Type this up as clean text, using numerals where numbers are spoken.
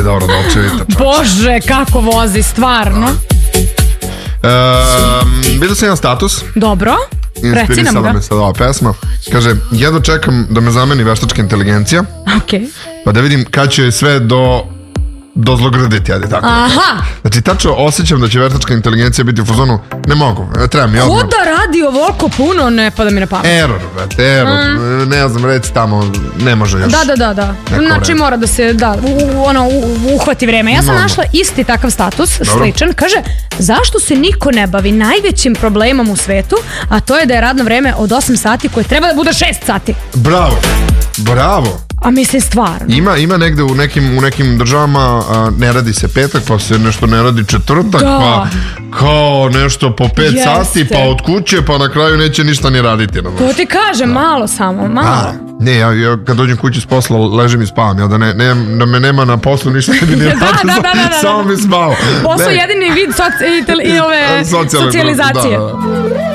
dobro, Dolce Vita. Bože, kako vozi, stvarno. Vidio sam jedan status. Dobro, reci nam ga. Inspirisala me sad ova pesma. Kaže, jedno čekam da me zameni veštačka inteligencija. Okej. Pa da vidim kad će sve do zlograditi, ajde tako. Aha. Znači, tačno osjećam da će veštačka inteligencija biti u fazonu, ne mogu, treba mi odmah. Ko da radi ovoliko puno, ne pada mi na pamet. Error, ne znam, reci tamo, ne može još. Da. Znači mora da se, uhvati vreme. Ja sam našla isti takav status, sličan. Kaže, zašto se niko ne bavi najvećim problemom u svetu, a to je da je radno vreme od 8 sati koje treba da bude 6 sati. Bravo. A mislim stvarno. Ima negde u nekim državama ne radi se petak, pa se nešto ne radi četvrtak, pa kao nešto po 5 sati, pa od kuće, pa na kraju neće ništa ni raditi. To ti kažem, malo samo, malo. Ne, ja kad dođem kući s posla, ležim i spavam. Ja da me nema na poslu, ništa ne bi ni radio, samo bi spavao. Posao je jedini vid socijalizacije.